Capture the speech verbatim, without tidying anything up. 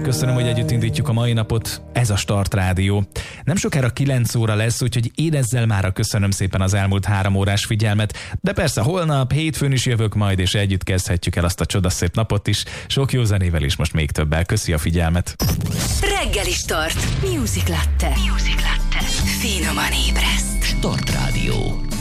Köszönöm, hogy együtt indítjuk a mai napot. Ez a Start Rádió. Nem sokára kilenc óra lesz, úgyhogy én ezzel mára köszönöm szépen az elmúlt három órás figyelmet. De persze holnap, hétfőn is jövök majd, és együtt kezdhetjük el azt a csodaszép napot is. Sok jó zenével is, most még többel. Köszi a figyelmet. Reggeli Start. Music Latte. Music Latte. Finoman ébreszt. Start Rádió.